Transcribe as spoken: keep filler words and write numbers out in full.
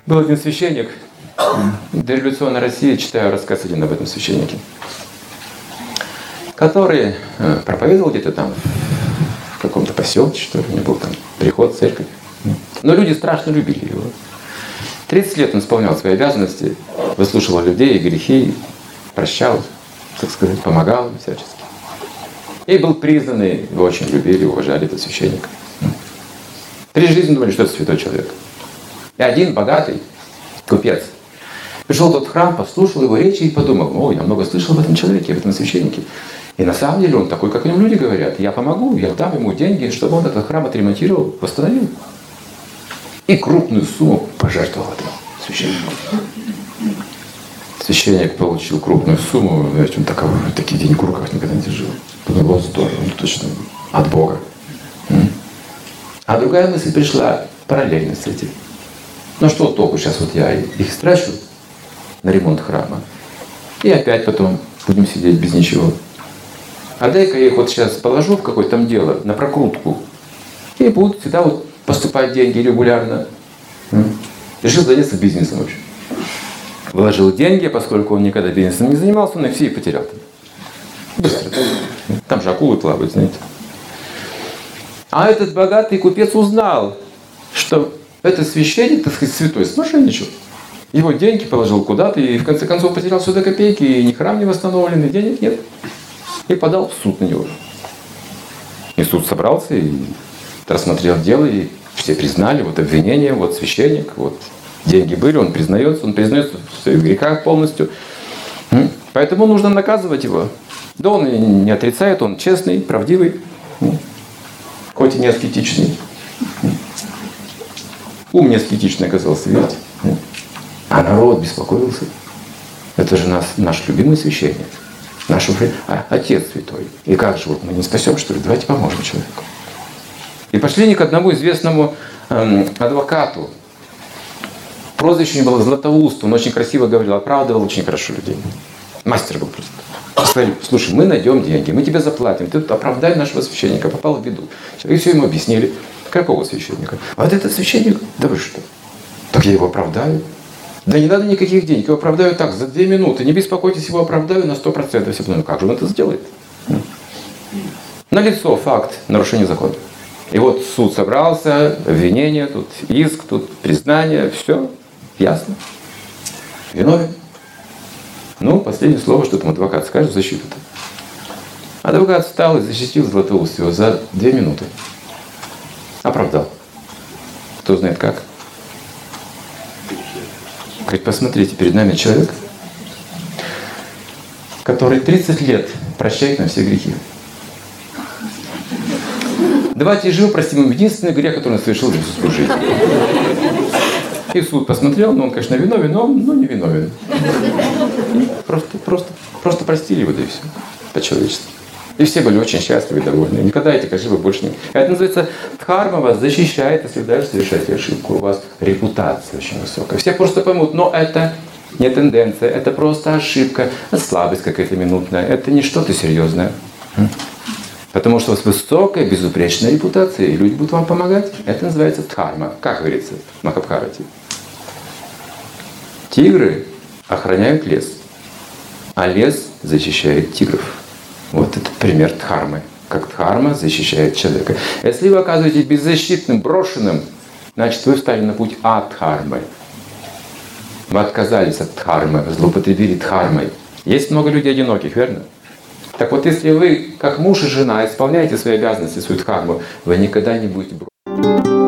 Был один священник, дореволюционной России, читаю рассказ один об этом священнике, который проповедовал где-то там в каком-то поселке, что ли, у него был там приход, церковь. Но люди страшно любили его. тридцать лет он исполнял свои обязанности, выслушивал людей, грехи, прощал, так сказать, помогал им всячески. И был признанный, его очень любили, уважали этот священник. Три жизни думали, что это святой человек. И один богатый купец пришел в тот храм, послушал его речи и подумал: ой, я много слышал об этом человеке, об этом священнике. И на самом деле он такой, как о нем люди говорят. Я помогу, я дам ему деньги, чтобы он этот храм отремонтировал, восстановил. И крупную сумму пожертвовал этому священнику. Священник получил крупную сумму, знаете, он такого, такие деньги в руках никогда не держал. Подумал: вот здорово, ну точно от Бога. А другая мысль пришла параллельно с этим. Ну что толку, сейчас вот я их страчу на ремонт храма, и опять потом будем сидеть без ничего. А дай-ка я их вот сейчас положу в какое-то там дело, на прокрутку, и будут всегда вот поступать деньги регулярно. Решил заняться бизнесом вообще. Вложил деньги, поскольку он никогда бизнесом не занимался, он их все и потерял. Быстро. Там же акулы плавают, знаете. А этот богатый купец узнал, что этот священник, так сказать, святой, смошенничал. Его деньги положил куда-то и в конце концов потерял сюда копейки, и ни храм не восстановлен, и денег нет. И подал в суд на него. И суд собрался и рассмотрел дело, и все признали, вот обвинение, вот священник, вот деньги были, он признается, он признается в своих грехах полностью. Поэтому нужно наказывать его. Да он и не отрицает, он честный, правдивый, хоть и не аскетичный. Ум не аскетичный оказался, видите. А народ беспокоился. Это же нас, наш любимый священник, наш а, Отец Святой. И как же, вот мы не спасем, что ли? Давайте поможем человеку. И пошли они к одному известному эм, адвокату. Прозвище у него было Златоуст. Он очень красиво говорил, оправдывал очень хорошо людей. Мастер был просто. Сказали: слушай, мы найдем деньги, мы тебе заплатим, ты оправдай нашего священника, попал в беду. И все ему объяснили. Какого священника? А вот этот священник, да вы что? Так я его оправдаю. Да не надо никаких денег, его оправдаю так, за две минуты. Не беспокойтесь, его оправдаю на сто процентов. Ну как же он это сделает? Налицо факт нарушения закона. И вот суд собрался, обвинение, тут иск, тут признание, все ясно. Виновен. Ну, последнее слово, что там адвокат скажет, защиту-то. Адвокат встал и защитил Златоуст его за две минуты. Оправдал. Кто знает как. Говорит: посмотрите, перед нами человек, который тридцать лет прощает нам все грехи. Давайте живо простим ему единственный грех, который он совершил за всю жизнь. И суд посмотрел, но он, конечно, виновен, но он ну, не виновен. Просто, просто, просто простили его, да и все. По-человечески. И все были очень счастливы и довольны. Никогда эти ошибок больше не... Это называется дхарма вас защищает, если вы дальше совершаете ошибку. У вас репутация очень высокая. Все просто поймут, но это не тенденция, это просто ошибка, это слабость какая-то минутная, это не что-то серьезное. Потому что у вас высокая, безупречная репутация, и люди будут вам помогать. Это называется дхарма. Как говорится в Махабхарате. Тигры охраняют лес, а лес защищает тигров. Вот это пример дхармы. Как дхарма защищает человека. Если вы оказываетесь беззащитным, брошенным, значит вы встали на путь адхармы. Вы отказались от дхармы, злоупотребили дхармой. Есть много людей одиноких, верно? Так вот, если вы, как муж и жена, исполняете свои обязанности, свою дхарму, вы никогда не будете